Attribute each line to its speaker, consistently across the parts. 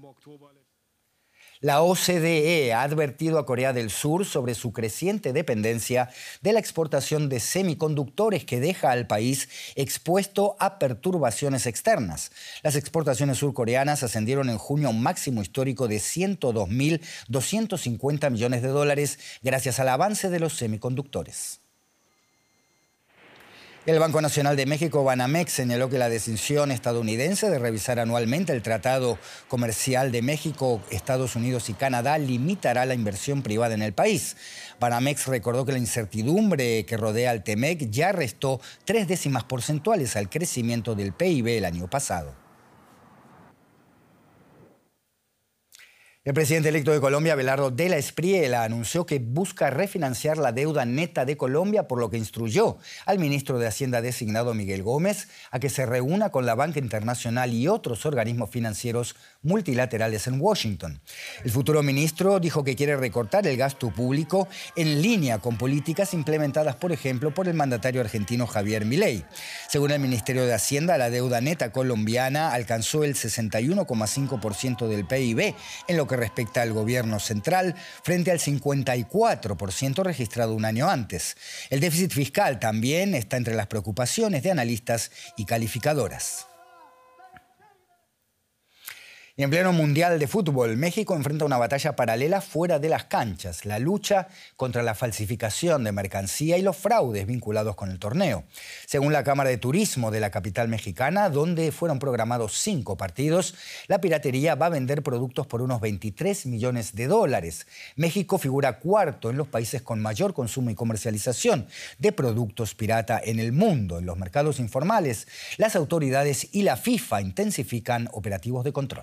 Speaker 1: La OCDE ha advertido a Corea del Sur sobre su creciente dependencia de la exportación de semiconductores que deja al país expuesto a perturbaciones externas. Las exportaciones surcoreanas ascendieron en junio a un máximo histórico de 102.250 millones de dólares gracias al avance de los semiconductores. El Banco Nacional de México, Banamex, señaló que la decisión estadounidense de revisar anualmente el Tratado Comercial de México, Estados Unidos y Canadá limitará la inversión privada en el país. Banamex recordó que la incertidumbre que rodea al TEMEC ya restó 3 décimas porcentuales al crecimiento del PIB el año pasado. El presidente electo de Colombia, Abelardo de la Espriella, anunció que busca refinanciar la deuda neta de Colombia, por lo que instruyó al ministro de Hacienda designado, Miguel Gómez, a que se reúna con la Banca Internacional y otros organismos financieros multilaterales en Washington. El futuro ministro dijo que quiere recortar el gasto público en línea con políticas implementadas, por ejemplo, por el mandatario argentino Javier Milei. Según el Ministerio de Hacienda, la deuda neta colombiana alcanzó el 61,5% del PIB, en lo que respecta al gobierno central, frente al 54% registrado un año antes. El déficit fiscal también está entre las preocupaciones de analistas y calificadoras. Y en pleno Mundial de Fútbol, México enfrenta una batalla paralela fuera de las canchas, la lucha contra la falsificación de mercancía y los fraudes vinculados con el torneo. Según la Cámara de Turismo de la capital mexicana, donde fueron programados 5 partidos, la piratería va a vender productos por unos 23 millones de dólares. México figura cuarto en los países con mayor consumo y comercialización de productos pirata en el mundo. En los mercados informales, las autoridades y la FIFA intensifican operativos de control.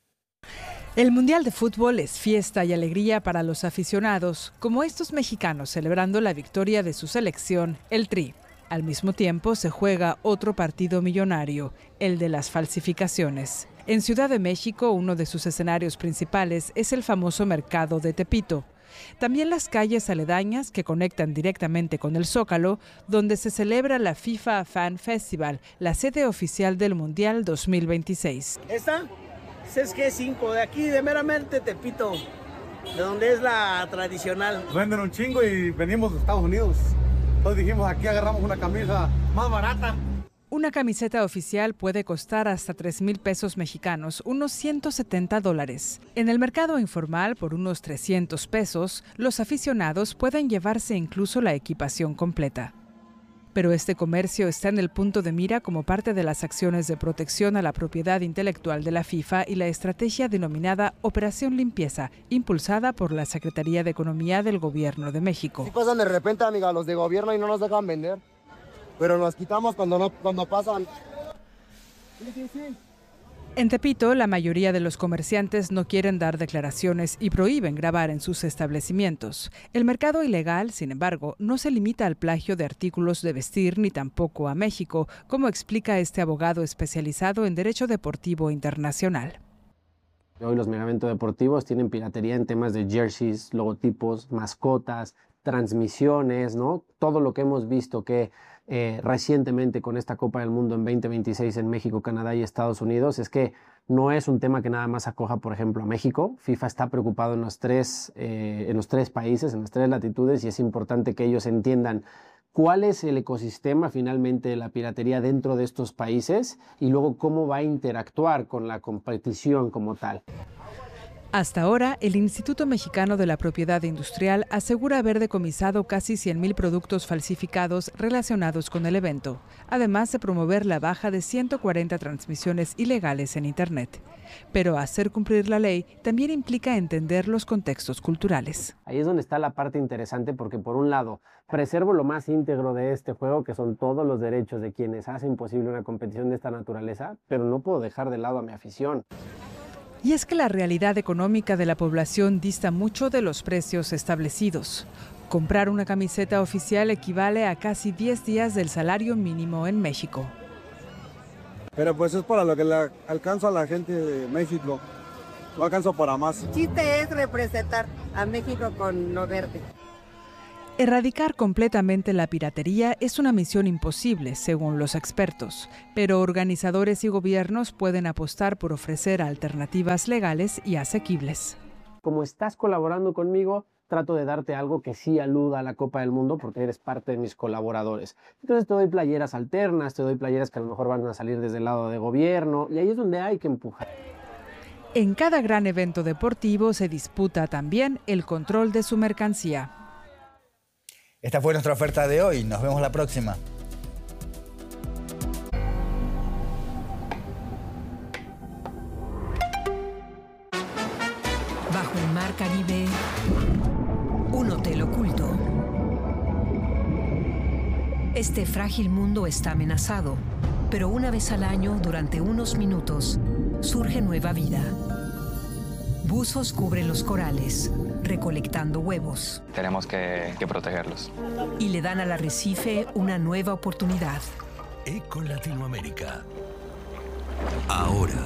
Speaker 2: El Mundial de Fútbol es fiesta y alegría para los aficionados, como estos mexicanos celebrando la victoria de su selección, el Tri. Al mismo tiempo se juega otro partido millonario, el de las falsificaciones. En Ciudad de México, uno de sus escenarios principales es el famoso mercado de Tepito. También las calles aledañas que conectan directamente con el Zócalo, donde se celebra la FIFA Fan Festival, la sede oficial del Mundial 2026.
Speaker 3: ¿Esta? Es que 5 de aquí, de meramente Tepito, de donde es la tradicional.
Speaker 4: Venden un chingo y venimos de Estados Unidos. Entonces dijimos, aquí agarramos una camisa más barata.
Speaker 2: Una camiseta oficial puede costar hasta 3,000 pesos mexicanos, unos $170. En el mercado informal, por unos 300 pesos, los aficionados pueden llevarse incluso la equipación completa. Pero este comercio está en el punto de mira como parte de las acciones de protección a la propiedad intelectual de la FIFA y la estrategia denominada Operación Limpieza, impulsada por la Secretaría de Economía del Gobierno de México.
Speaker 5: Sí pasan de repente, amiga, los de gobierno y no nos dejan vender, pero nos quitamos cuando pasan. Sí.
Speaker 2: En Tepito, la mayoría de los comerciantes no quieren dar declaraciones y prohíben grabar en sus establecimientos. El mercado ilegal, sin embargo, no se limita al plagio de artículos de vestir ni tampoco a México, como explica este abogado especializado en Derecho Deportivo Internacional.
Speaker 6: Hoy los megamentos deportivos tienen piratería en temas de jerseys, logotipos, mascotas, transmisiones, ¿no? Todo lo que hemos visto que recientemente con esta Copa del Mundo en 2026 en México, Canadá y Estados Unidos, es que no es un tema que nada más acoja, por ejemplo, a México. FIFA está preocupado en los tres países, en las 3 latitudes, y es importante que ellos entiendan cuál es el ecosistema finalmente de la piratería dentro de estos países y luego cómo va a interactuar con la competición como tal.
Speaker 2: Hasta ahora, el Instituto Mexicano de la Propiedad Industrial asegura haber decomisado casi 100,000 productos falsificados relacionados con el evento, además de promover la baja de 140 transmisiones ilegales en Internet. Pero hacer cumplir la ley también implica entender los contextos culturales.
Speaker 6: Ahí es donde está la parte interesante, porque por un lado preservo lo más íntegro de este juego, que son todos los derechos de quienes hacen posible una competición de esta naturaleza, pero no puedo dejar de lado a mi afición.
Speaker 2: Y es que la realidad económica de la población dista mucho de los precios establecidos. Comprar una camiseta oficial equivale a casi 10 días del salario mínimo en México.
Speaker 4: Pero pues es para lo que le alcanza a la gente de México. No alcanzo para más.
Speaker 7: El chiste es representar a México con lo verde.
Speaker 2: Erradicar completamente la piratería es una misión imposible, según los expertos, pero organizadores y gobiernos pueden apostar por ofrecer alternativas legales y asequibles.
Speaker 6: Como estás colaborando conmigo, trato de darte algo que sí aluda a la Copa del Mundo porque eres parte de mis colaboradores. Entonces te doy playeras alternas, te doy playeras que a lo mejor van a salir desde el lado de gobierno y ahí es donde hay que empujar.
Speaker 2: En cada gran evento deportivo se disputa también el control de su mercancía.
Speaker 1: Esta fue nuestra oferta de hoy. Nos vemos la próxima.
Speaker 7: Bajo el mar Caribe, un hotel oculto. Este frágil mundo está amenazado, pero una vez al año, durante unos minutos, surge nueva vida. Buzos cubren los corales, recolectando huevos.
Speaker 8: Tenemos que protegerlos.
Speaker 7: Y le dan al arrecife una nueva oportunidad.
Speaker 9: Eco Latinoamérica. Ahora.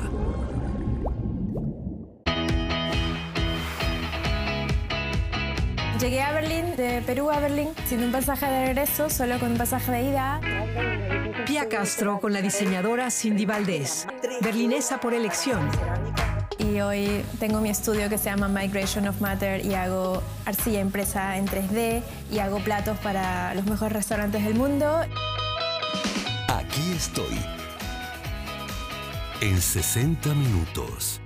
Speaker 10: Llegué a Berlín, de Perú a Berlín, sin un pasaje de regreso, solo con un pasaje de ida.
Speaker 7: Pia Castro con la diseñadora Cindy Valdés, berlinesa por elección.
Speaker 10: Y hoy tengo mi estudio que se llama Migration of Matter y hago arcilla impresa en 3D y hago platos para los mejores restaurantes del mundo.
Speaker 9: Aquí estoy. En 60 minutos.